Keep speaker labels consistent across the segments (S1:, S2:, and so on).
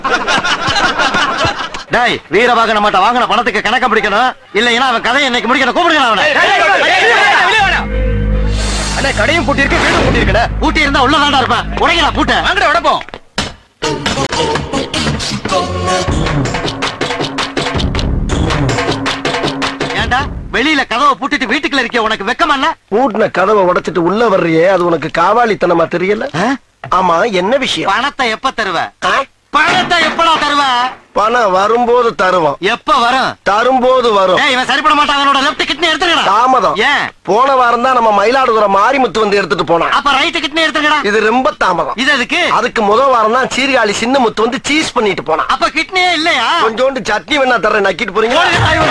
S1: டேய் வீரவாக நம்மட்ட வாங்கின பணத்துக்கு கணக்க பிடிக்கணும், இல்லைன்னா அவன் கதையை இன்னைக்கு முடிக்கணும். கூப்பிடுங்க அவனை.
S2: அண்ணா கடையும் பூட்டி இருக்கு, வீடும் பூட்டி இருக்குடா.
S1: பூட்டி இருந்தா உள்ளதாண்டா இருப்பேன். உடைங்களா பூட்ட.
S2: வாங்கடா உடைப்போம்.
S1: ஏண்டா வெளியில கதவை பூட்டிட்டு வீட்டுக்குள்ள இருக்க உனக்கு வெக்கமா இல்ல?
S3: பூட்டின கதவை உடைச்சிட்டு உள்ள வர்றியே, அது உனக்கு காவாலித்தனமா தெரியல? ஆமா, என்ன விஷயம்?
S1: பணத்தை எப்ப தருவ? பணத்தை எப்படா தருவ?
S3: பணம் வரும்போது தருவோம்.
S1: எப்ப வரும்?
S3: தரும்போது வரும்.
S1: ஏய் இவன் சரிப்பட மாட்டான். அவனோட லெஃப்ட் கிட்னி எடுத்துக்கடா.
S3: தாமதம்.
S1: ஏன்?
S3: போன வாரம் தான் நம்ம மயிலாடுதுறை மாரிமுத்து வந்து எடுத்துட்டு போனான்.
S1: அப்ப ரைட் கிட்னி எடுத்துக்கடா.
S3: இது ரொம்ப தாமதம்.
S1: இது எதுக்கு?
S3: அதுக்கு முதல் வாரம் தான் சீர்காழி சின்ன முத்து வந்து சீஸ் பண்ணிட்டு போனான்.
S1: அப்ப கிட்னியே இல்லையா?
S3: கொஞ்சோண்டு சட்னி வேணா தர்றேன், நக்கிட்டு போறீங்களா?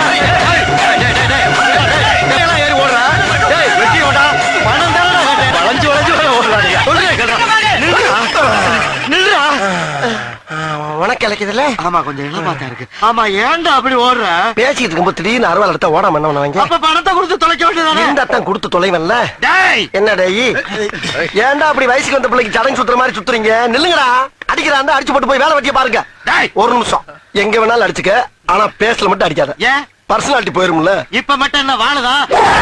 S1: பணம் தானடா கேட்டேன். வளைஞ்சு வளைஞ்சு ஓடுறானுங்க. நில்லுடா.
S3: உனக்கு இலக்கியதுல?
S1: ஆமா கொஞ்சம் இளமாத்தா இருக்கு. ஆமா ஏன்டா அப்படி ஓடுற?
S3: பேசிட்டு இருக்கும்போது திடீர்னு அறுவாள் எடுத்தா ஓடாம என்ன பண்ணுவாங்க?
S1: அப்ப பணத்தை கொடுத்து தொலைக்க வேண்டியதானே?
S3: இந்த அத்தான் கொடுத்து தொலைவன்ல.
S1: டேய்
S3: என்ன டேய், ஏன்டா அப்படி வயசுக்கு வந்த பிள்ளைக்கு சடங்கு சுத்துற மாதிரி சுத்துறீங்க? நில்லுங்கடா. அடிக்கிறான் அடிச்சு போட்டு போய் வேலை வெட்டிய பாருங்க.
S1: டேய்
S3: ஒரு நிமிஷம், எங்க வேணாலும் அடிச்சுக்க, ஆனா பேசல மட்டும் அடிக்காத.
S1: ஏன்?
S3: பர்சனாலிட்டி போயிரும்ல.
S1: இப்ப மட்டும் என்ன வாழுதா?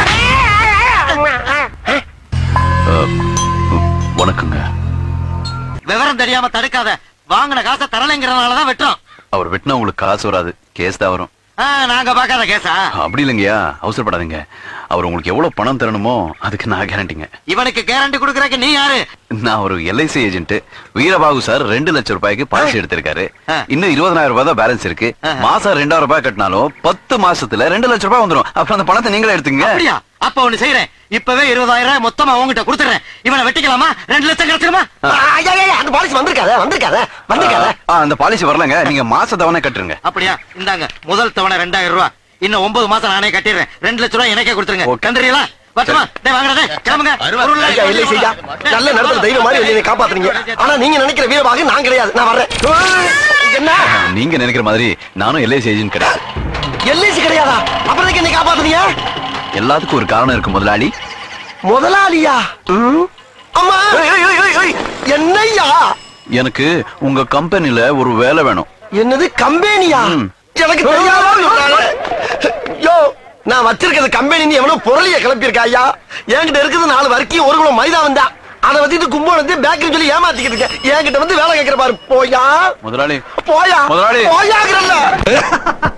S4: வணக்கங்க.
S1: விவரம் தெரியாம தடுக்காத. வாங்கின காசை தரலைங்கிறதுனாலதான் வெட்டுறோம்.
S4: அவர் வெட்டினா உங்களுக்கு காசு வராது, கேஸ் தான் வரும்.
S1: நாங்க பாக்காத கேசா?
S4: அப்படி இல்லைங்கய்யா, அவசரப்படாதீங்க. அவர் உங்களுக்கு எவ்வளவு பணம் தரணுமோ அதுக்கு நான் கேரண்டிங்க.
S1: இவனுக்கு கேரண்டி குடுக்கறக்கு நீ யாரு?
S4: நான் ஒரு LIC ஏஜென்ட். வீரபாகு சார் 2 லட்சம் ரூபாய்க்கு பாலிசி எடுத்திருக்காரு. இன்னும் 20,000 ரூபாய் தான் பேலன்ஸ் இருக்கு. மாசம் 2,000 ரூபாய் கட்டினாலும் 10 மாசத்துல 2 லட்சம் ரூபாய் வந்துடும். அப்புறம் அந்த பணத்தை நீங்களே எடுத்துங்க.
S1: அப்படியா? அப்ப ஒண்ணு செய்யறேன், இப்பவே 20,000 மொத்தமா உங்ககிட்ட கொடுத்துறேன். இவனை வெட்டிக்கலாமா? 2 லட்சம் கிடைச்சிருமா?
S3: அந்த பாலிசி வந்திருக்காத வந்திருக்காத வந்திருக்காத.
S4: அந்த பாலிசி வரலங்க, நீங்க மாச தவணை கட்டுருங்க.
S1: அப்படியா? இந்தாங்க முதல் தவணை 2,000 ரூபாய். இன்னும் 9 மாசம் நானே கட்டிடுறேன். 2 லட்சம் ரூபாய் எனக்கே கொடுத்துருங்க. கண்டுறீங்களா? வரட்டுமா? டேய் வாங்கடா டேய், கிளம்புங்க.
S3: ஐயா, இல்லை செய்யா, நல்ல நடத்துல தெய்வம் மாதிரி என்னை காப்பாத்துறீங்க. ஆனா நீங்க நினைக்கிற வீரபாகு நான் கிடையாது. நான் வர்றேன். என்ன
S4: நீங்க நினைக்கிற மாதிரி நானும் LIC ஏஜென்ட் கிடையாது.
S3: LIC கிடையாதா? அப்புறம் என்னை காப்பாத்துறீங்க?
S4: எல்லாத்துக்கும் ஒரு காரணம் இருக்கு முதலாளி.
S3: முதலாளியா? அம்மா என்னையா?
S4: எனக்கு உங்க கம்பெனில ஒரு வேலை வேணும்.
S3: என்னது கம்பெனியா? எனக்கு தெரியாத. யோ, நான் வச்சிருக்கிறது கம்பெனி எவ்வளவு பொருளிய கிளப்பியிருக்கா ஐயா. என்கிட்ட இருக்குது 4 வர்க்கி 1 கிலோ மைதா வந்தா. அதை வச்சுட்டு கும்போனது பேக்கரி சொல்லி ஏமாத்திக்கிட்டு இருக்கேன். என்கிட்ட வந்து வேலை கேட்கிற பாரு. போயா
S4: முதலாளி,
S3: போயா
S4: முதலாளி.
S3: போயாங்கிறல்ல.